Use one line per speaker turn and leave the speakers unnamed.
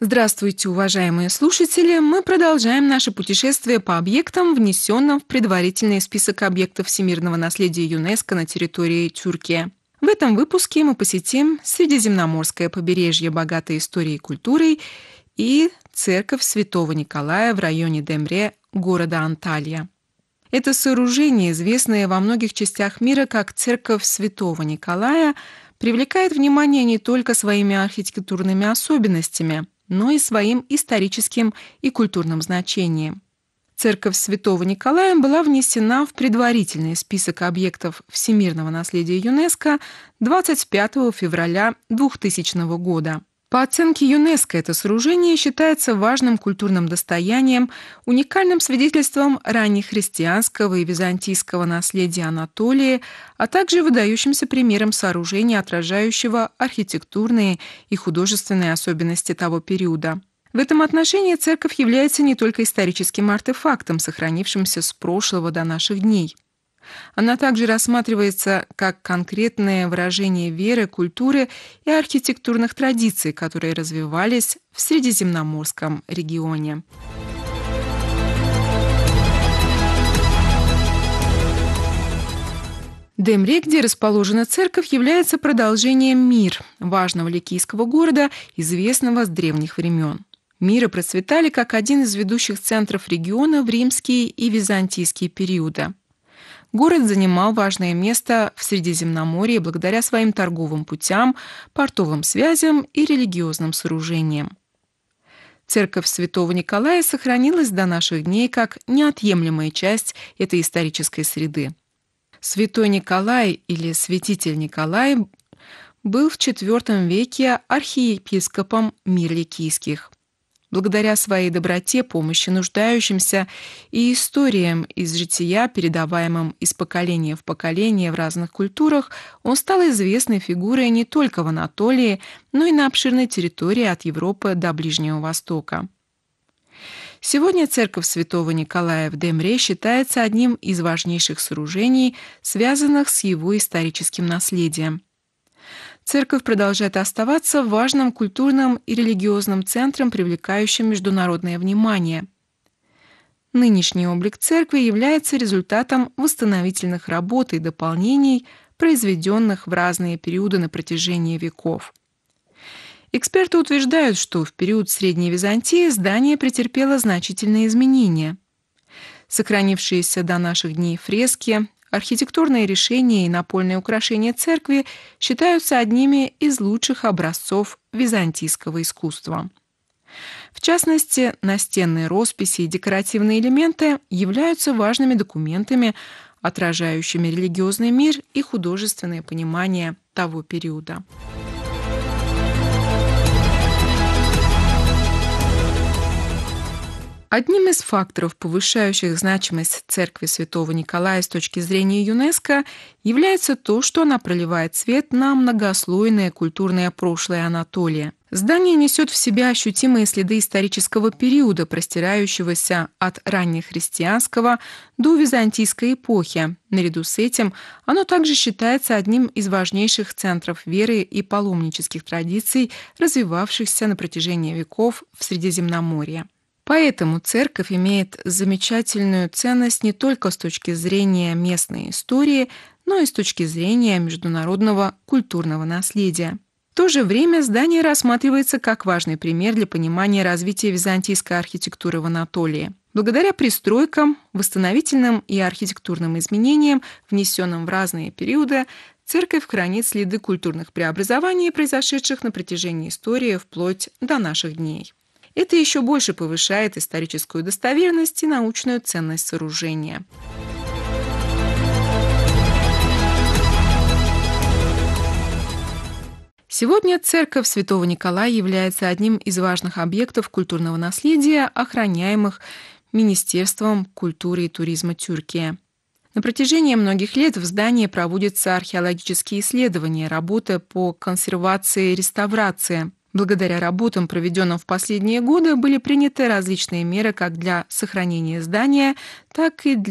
Здравствуйте, уважаемые слушатели! Мы продолжаем наше путешествие по объектам, внесенным в предварительный список объектов всемирного наследия ЮНЕСКО на территории Тюркии. В этом выпуске мы посетим Средиземноморское побережье, богатое историей и культурой, и церковь Святого Николая в районе Демре, города Анталия. Это сооружение, известное во многих частях мира как церковь Святого Николая, привлекает внимание не только своими архитектурными особенностями, но и своим историческим и культурным значением. Церковь Святого Николая была внесена в предварительный список объектов всемирного наследия ЮНЕСКО 25 февраля 2000 года. По оценке ЮНЕСКО это сооружение считается важным культурным достоянием, уникальным свидетельством раннехристианского и византийского наследия Анатолии, а также выдающимся примером сооружения, отражающего архитектурные и художественные особенности того периода. В этом отношении церковь является не только историческим артефактом, сохранившимся с прошлого до наших дней. Она также рассматривается как конкретное выражение веры, культуры и архитектурных традиций, которые развивались в Средиземноморском регионе. Демре, где расположена церковь, является продолжением Мир, важного ликийского города, известного с древних времен. Миры процветали как один из ведущих центров региона в римские и византийские периоды. Город занимал важное место в Средиземноморье благодаря своим торговым путям, портовым связям и религиозным сооружениям. Церковь Святого Николая сохранилась до наших дней как неотъемлемая часть этой исторической среды. Святой Николай или святитель Николай был в IV веке архиепископом мир ликийских. Благодаря своей доброте, помощи нуждающимся и историям из жития, передаваемым из поколения в поколение в разных культурах, он стал известной фигурой не только в Анатолии, но и на обширной территории от Европы до Ближнего Востока. Сегодня церковь Святого Николая в Демре считается одним из важнейших сооружений, связанных с его историческим наследием. Церковь продолжает оставаться важным культурным и религиозным центром, привлекающим международное внимание. Нынешний облик церкви является результатом восстановительных работ и дополнений, произведенных в разные периоды на протяжении веков. Эксперты утверждают, что в период Средней Византии здание претерпело значительные изменения. Сохранившиеся до наших дней фрески, архитектурные решения и напольные украшения церкви считаются одними из лучших образцов византийского искусства. В частности, настенные росписи и декоративные элементы являются важными документами, отражающими религиозный мир и художественное понимание того периода. Одним из факторов, повышающих значимость церкви Святого Николая с точки зрения ЮНЕСКО, является то, что она проливает свет на многослойное культурное прошлое Анатолии. Здание несет в себе ощутимые следы исторического периода, простирающегося от раннехристианского до византийской эпохи. Наряду с этим оно также считается одним из важнейших центров веры и паломнических традиций, развивавшихся на протяжении веков в Средиземноморье. Поэтому церковь имеет замечательную ценность не только с точки зрения местной истории, но и с точки зрения международного культурного наследия. В то же время здание рассматривается как важный пример для понимания развития византийской архитектуры в Анатолии. Благодаря пристройкам, восстановительным и архитектурным изменениям, внесенным в разные периоды, церковь хранит следы культурных преобразований, произошедших на протяжении истории вплоть до наших дней. Это еще больше повышает историческую достоверность и научную ценность сооружения. Сегодня церковь Святого Николая является одним из важных объектов культурного наследия, охраняемых Министерством культуры и туризма Тюркии. На протяжении многих лет в здании проводятся археологические исследования, работы по консервации и реставрации. Благодаря работам, проведенным в последние годы, были приняты различные меры как для сохранения здания, так и для